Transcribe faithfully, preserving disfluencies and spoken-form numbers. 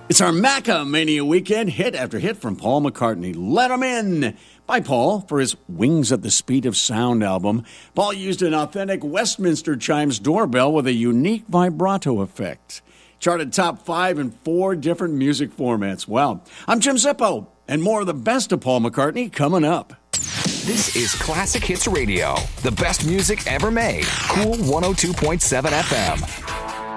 It's our Macca Mania weekend, hit after hit from Paul McCartney. Let 'em in by Paul for his Wings at the Speed of Sound album. Paul used an authentic Westminster Chimes doorbell with a unique vibrato effect. Charted top five in four different music formats. Wow. I'm Jim Zippo, and more of the best of Paul McCartney coming up. This is Classic Hits Radio, the best music ever made. Cool one oh two point seven F M.